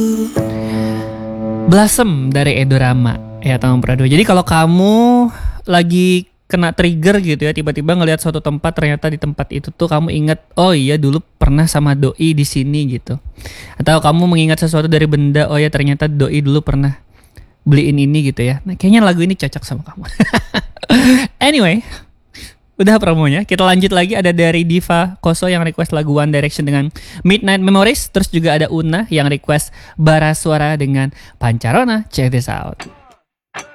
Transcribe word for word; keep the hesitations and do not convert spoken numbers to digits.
Blossom dari Edorama ya Tahun Prado. Jadi kalau kamu lagi kena trigger gitu ya, tiba-tiba ngelihat suatu tempat, ternyata di tempat itu tuh kamu ingat, oh iya dulu pernah sama doi di sini gitu. Atau kamu mengingat sesuatu dari benda, oh ya ternyata doi dulu pernah beliin ini gitu ya. Nah, kayaknya lagu ini cocok sama kamu. Anyway, udah promonya. Kita lanjut lagi, ada dari Diva Koso yang request lagu One Direction dengan Midnight Memories. Terus juga ada Una yang request Bara Suara dengan Pancarona. Check this out.